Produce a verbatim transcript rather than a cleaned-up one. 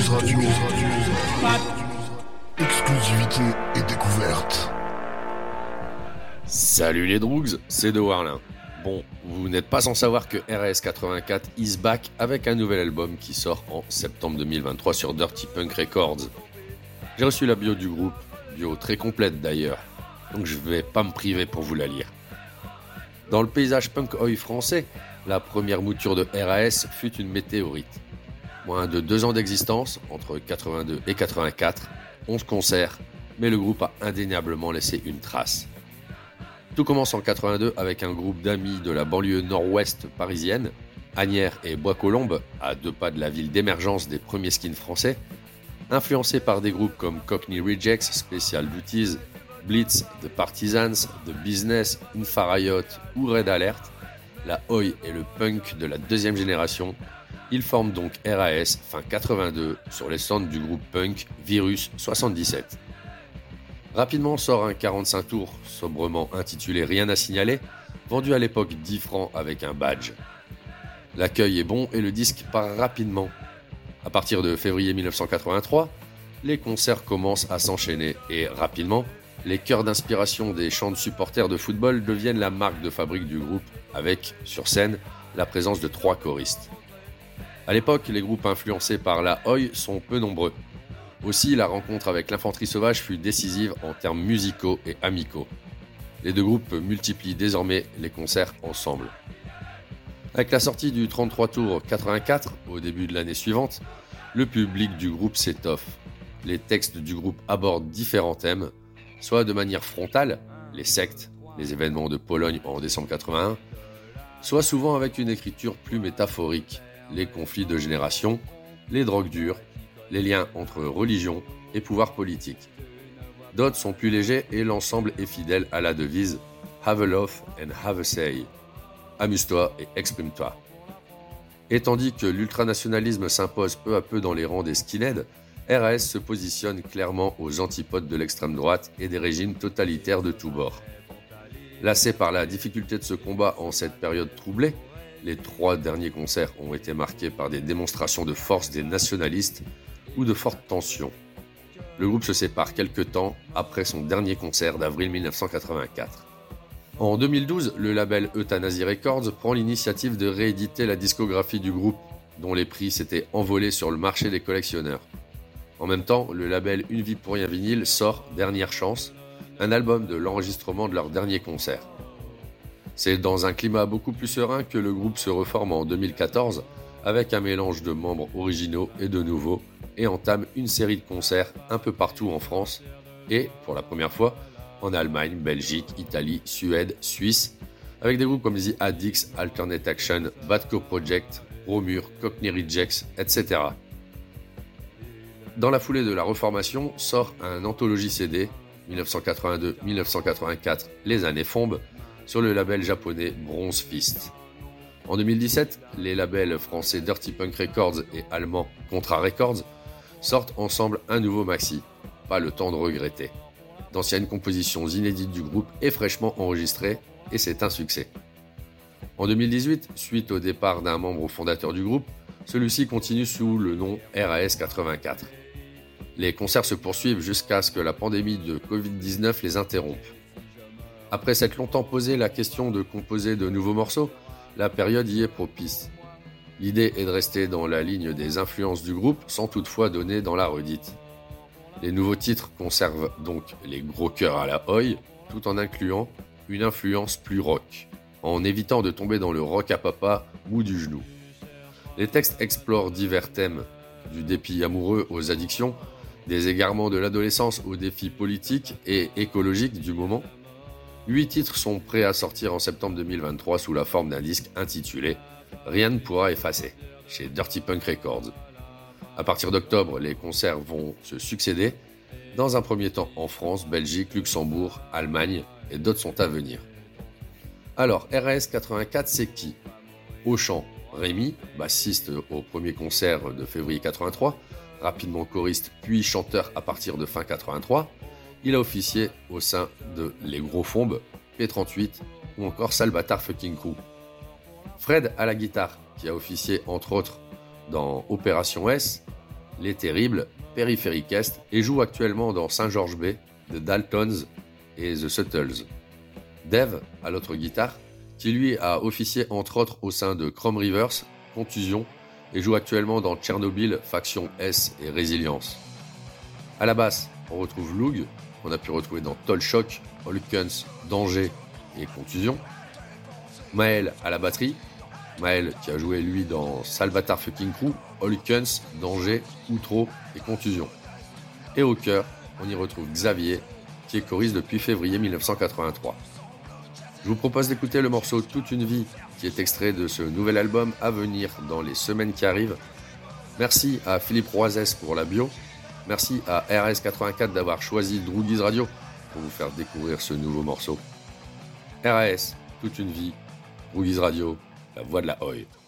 News Radio. Exclusivité et découverte. Salut les Droogs, c'est De Warlin. Bon, vous n'êtes pas sans savoir que R S quatre-vingt-quatre is back avec un nouvel album qui sort en septembre deux mille vingt-trois sur Dirty Punk Records. J'ai reçu la bio du groupe, bio très complète d'ailleurs, donc je vais pas me priver pour vous la lire. Dans le paysage punk oi français, la première mouture de R A S fut une météorite. Moins de deux ans d'existence, entre quatre-vingt-deux et quatre-vingt-quatre, onze concerts, mais le groupe a indéniablement laissé une trace. Tout commence en quatre-vingt-deux avec un groupe d'amis de la banlieue nord-ouest parisienne, Asnières et Bois-Colombes, à deux pas de la ville d'émergence des premiers skins français, influencés par des groupes comme Cockney Rejects, Special Duties, Blitz, The Partisans, The Business, Infrared ou Red Alert, la oi et le punk de la deuxième génération. Ils forment donc R A S fin quatre-vingt-deux sur les stands du groupe punk Virus soixante-dix-sept. Rapidement sort un quarante-cinq tours, sobrement intitulé Rien à signaler, vendu à l'époque dix francs avec un badge. L'accueil est bon et le disque part rapidement. À partir de février mille neuf cent quatre-vingt-trois, les concerts commencent à s'enchaîner et rapidement, les chœurs d'inspiration des chants de supporters de football deviennent la marque de fabrique du groupe avec, sur scène, la présence de trois choristes. À l'époque, les groupes influencés par la oi sont peu nombreux. Aussi, la rencontre avec l'Infanterie Sauvage fut décisive en termes musicaux et amicaux. Les deux groupes multiplient désormais les concerts ensemble. Avec la sortie du trente-trois tours quatre-vingt-quatre, au début de l'année suivante, le public du groupe s'étoffe. Les textes du groupe abordent différents thèmes, soit de manière frontale, les sectes, les événements de Pologne en décembre quatre-vingt-un, soit souvent avec une écriture plus métaphorique, les conflits de génération, les drogues dures, les liens entre religion et pouvoir politique. D'autres sont plus légers et l'ensemble est fidèle à la devise « Have a love and have a say ». Amuse-toi et exprime-toi. Et tandis que l'ultranationalisme s'impose peu à peu dans les rangs des skinheads, R A S se positionne clairement aux antipodes de l'extrême droite et des régimes totalitaires de tous bords. Lassé par la difficulté de ce combat en cette période troublée, les trois derniers concerts ont été marqués par des démonstrations de force des nationalistes ou de fortes tensions. Le groupe se sépare quelque temps après son dernier concert d'avril mille neuf cent quatre-vingt-quatre. En deux mille douze, le label Euthanasie Records prend l'initiative de rééditer la discographie du groupe, dont les prix s'étaient envolés sur le marché des collectionneurs. En même temps, le label Une vie pour rien vinyle sort Dernière chance, un album de l'enregistrement de leur dernier concert. C'est dans un climat beaucoup plus serein que le groupe se reforme en deux mille quatorze avec un mélange de membres originaux et de nouveaux et entame une série de concerts un peu partout en France et, pour la première fois, en Allemagne, Belgique, Italie, Suède, Suisse, avec des groupes comme The Addicts, Alternate Action, Bad Co Project, Romur, Cockney Rejects, et cetera. Dans la foulée de la reformation sort un anthologie C D dix-neuf cent quatre-vingt-deux à dix-neuf cent quatre-vingt-quatre, Les années Fombes, sur le label japonais Bronze Fist. En deux mille dix-sept, les labels français Dirty Punk Records et allemands Contra Records sortent ensemble un nouveau maxi, Pas le temps de regretter. D'anciennes compositions inédites du groupe et fraîchement enregistrées, et c'est un succès. En deux mille dix-huit, suite au départ d'un membre fondateur du groupe, celui-ci continue sous le nom R A S quatre-vingt-quatre. Les concerts se poursuivent jusqu'à ce que la pandémie de covid dix-neuf les interrompe. Après s'être longtemps posé la question de composer de nouveaux morceaux, la période y est propice. L'idée est de rester dans la ligne des influences du groupe sans toutefois donner dans la redite. Les nouveaux titres conservent donc les gros chœurs à la oi, tout en incluant une influence plus rock, en évitant de tomber dans le rock à papa ou du genou. Les textes explorent divers thèmes, du dépit amoureux aux addictions, des égarements de l'adolescence aux défis politiques et écologiques du moment. Huit titres sont prêts à sortir en septembre deux mille vingt-trois sous la forme d'un disque intitulé « Rien ne pourra effacer » chez Dirty Punk Records. À partir d'octobre, les concerts vont se succéder, dans un premier temps en France, Belgique, Luxembourg, Allemagne, et d'autres sont à venir. Alors, R A S quatre-vingt-quatre, c'est qui ? Au chant, Rémi, bassiste au premier concert de février quatre-vingt-trois, rapidement choriste puis chanteur à partir de fin quatre-vingt-trois, il a officié au sein de Les Gros Fombes, P trente-huit ou encore Salvatore Fucking Crew. Fred à la guitare, qui a officié entre autres dans Opération S, Les Terribles, Périphérique Est et joue actuellement dans Saint George Bay, The Daltons et The Suttles. Dave, à l'autre guitare, qui lui a officié entre autres au sein de Chrome Rivers, Contusion, et joue actuellement dans Tchernobyl, Faction S et Résilience. À la basse, on retrouve Loog, qu'on a pu retrouver dans Toll Shock, Holkens, Danger et Contusion. Maël à la batterie, Maël qui a joué lui dans Salvatore Fucking Crew, Holkens, Danger, Outro et Contusion. Et au chœur, on y retrouve Xavier, qui est choriste depuis février mille neuf cent quatre-vingt-trois. Je vous propose d'écouter le morceau Toute une vie, qui est extrait de ce nouvel album à venir dans les semaines qui arrivent. Merci à Philippe Roisès pour la bio. Merci à R S quatre-vingt-quatre d'avoir choisi Droogies Radio pour vous faire découvrir ce nouveau morceau. R S, Toute une vie, Droogies Radio, la voix de la Oi.